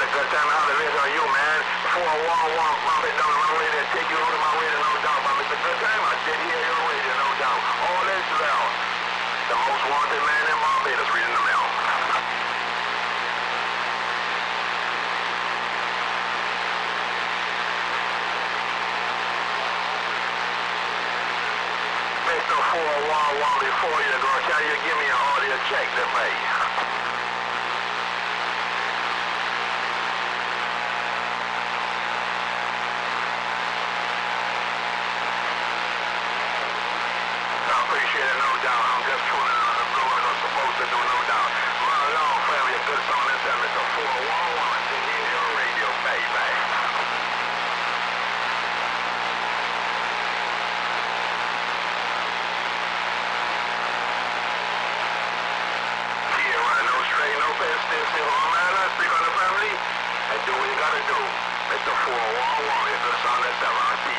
good time to holler this on you, man. 411, pump it down my radio, take you over to my radio, no doubt. But it's a good time, I did hear your radio, no doubt. All is well. The most wanted man in Barbados reading the mail. Mr. 411, before you go, can you give me an audio check to pay? Appreciate it, no doubt. I'm just tuning on the blue as I'm supposed to do, no doubt. My long family, a good song that's Mr. 411 to hear your radio, baby. Yeah, right, no straight, no best, still on man, let's speak on the family, and do what you gotta do. Mr. 411, a good song that's ever. I'll see you.